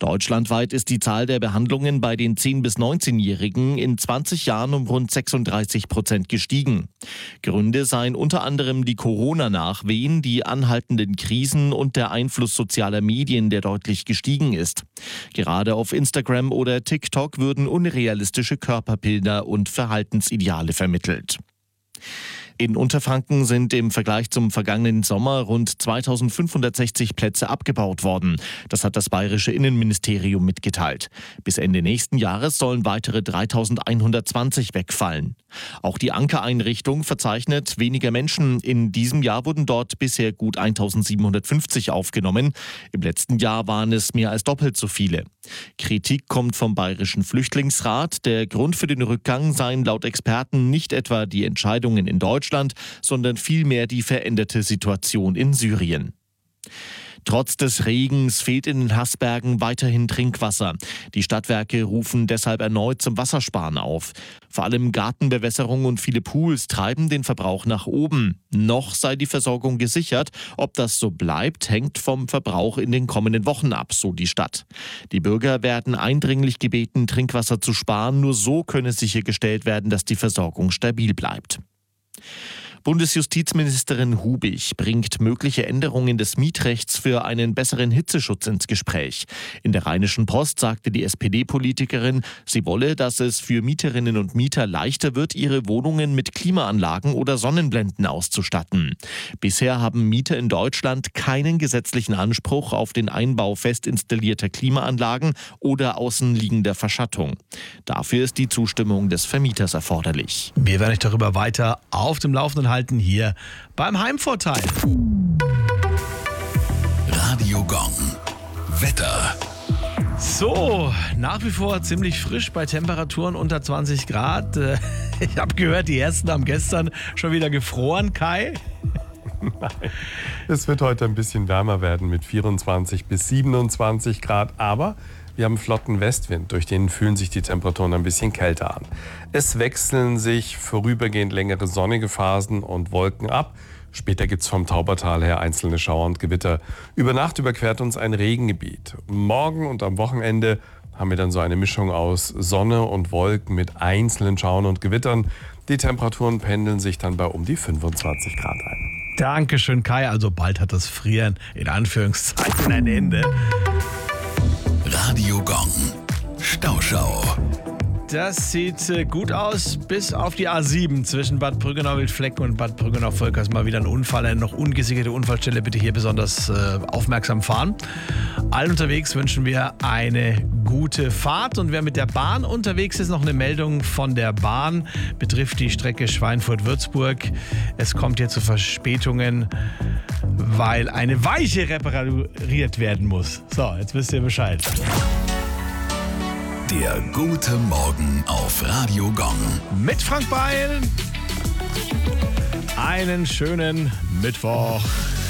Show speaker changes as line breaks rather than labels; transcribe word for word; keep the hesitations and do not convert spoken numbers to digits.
Deutschlandweit ist die Zahl der Behandlungen bei den zehn- bis neunzehnjährigen in zwanzig Jahren um rund sechsunddreißig Prozent gestiegen. Gründe seien unter anderem die Corona-Nachwehen, die anhaltenden Krisen und der Einfluss sozialer Medien, der deutlich gestiegen ist. Gerade auf Instagram oder TikTok würden unrealistische Körperbilder und Verhaltensideale vermittelt. In Unterfranken sind im Vergleich zum vergangenen Sommer rund zweitausendfünfhundertsechzig Plätze abgebaut worden. Das hat das bayerische Innenministerium mitgeteilt. Bis Ende nächsten Jahres sollen weitere dreitausendeinhundertzwanzig wegfallen. Auch die Anker-Einrichtung verzeichnet weniger Menschen. In diesem Jahr wurden dort bisher gut eintausendsiebenhundertfünfzig aufgenommen. Im letzten Jahr waren es mehr als doppelt so viele. Kritik kommt vom Bayerischen Flüchtlingsrat. Der Grund für den Rückgang seien laut Experten nicht etwa die Entscheidungen in Deutschland, sondern vielmehr die veränderte Situation in Syrien. Trotz des Regens fehlt in den Haßbergen weiterhin Trinkwasser. Die Stadtwerke rufen deshalb erneut zum Wassersparen auf. Vor allem Gartenbewässerung und viele Pools treiben den Verbrauch nach oben. Noch sei die Versorgung gesichert. Ob das so bleibt, hängt vom Verbrauch in den kommenden Wochen ab, so die Stadt. Die Bürger werden eindringlich gebeten, Trinkwasser zu sparen. Nur so könne sichergestellt werden, dass die Versorgung stabil bleibt. Bundesjustizministerin Hubig bringt mögliche Änderungen des Mietrechts für einen besseren Hitzeschutz ins Gespräch. In der Rheinischen Post sagte die S P D-Politikerin, sie wolle, dass es für Mieterinnen und Mieter leichter wird, ihre Wohnungen mit Klimaanlagen oder Sonnenblenden auszustatten. Bisher haben Mieter in Deutschland keinen gesetzlichen Anspruch auf den Einbau fest installierter Klimaanlagen oder außenliegender Verschattung. Dafür ist die Zustimmung des Vermieters erforderlich.
Wir werden euch darüber weiter auf dem Laufenden halten hier beim Heimvorteil.
Radio Gong. Wetter.
So, nach wie vor ziemlich frisch bei Temperaturen unter zwanzig Grad. Ich habe gehört, die ersten haben gestern schon wieder gefroren, Kai.
Nein, es wird heute ein bisschen wärmer werden mit vierundzwanzig bis siebenundzwanzig Grad, aber wir haben flotten Westwind, durch den fühlen sich die Temperaturen ein bisschen kälter an. Es wechseln sich vorübergehend längere sonnige Phasen und Wolken ab. Später gibt es vom Taubertal her einzelne Schauer und Gewitter. Über Nacht überquert uns ein Regengebiet. Morgen und am Wochenende haben wir dann so eine Mischung aus Sonne und Wolken mit einzelnen Schauern und Gewittern. Die Temperaturen pendeln sich dann bei um die fünfundzwanzig Grad ein.
Dankeschön, Kai. Also bald hat das Frieren in Anführungszeichen ein Ende.
Radio Gong. Stauschau.
Das sieht äh, gut aus, bis auf die A sieben zwischen Bad Brüggenau-Wildflecken und Bad Brüggenau-Volkers. Mal wieder ein Unfall, eine noch ungesicherte Unfallstelle. Bitte hier besonders äh, aufmerksam fahren. Allen unterwegs wünschen wir eine gute Fahrt. Und wer mit der Bahn unterwegs ist, noch eine Meldung von der Bahn. Betrifft die Strecke Schweinfurt-Würzburg. Es kommt hier zu Verspätungen, weil eine Weiche repariert werden muss. So, jetzt wisst ihr Bescheid.
Der gute Morgen auf Radio Gong.
Mit Frank Beil. Einen schönen Mittwoch.